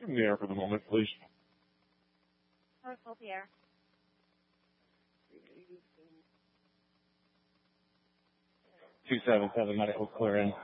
In the air for the moment, please. Hold the air. 277 medical clearance.